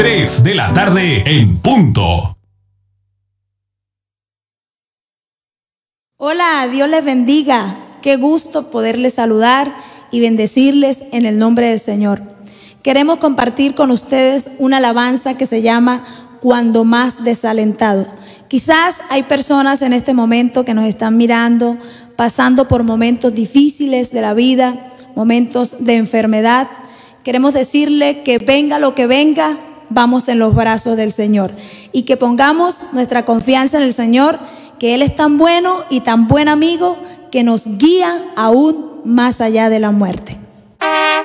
3 de la tarde en punto. Hola, Dios les bendiga. Qué gusto poderles saludar y bendecirles en el nombre del Señor. Queremos compartir con ustedes una alabanza que se llama Cuando más desalentado. Quizás hay personas en este momento que nos están mirando, pasando por momentos difíciles de la vida, momentos de enfermedad. Queremos decirle que venga lo que venga, vamos en los brazos del Señor y que pongamos nuestra confianza en el Señor, que Él es tan bueno y tan buen amigo que nos guía aún más allá de la muerte.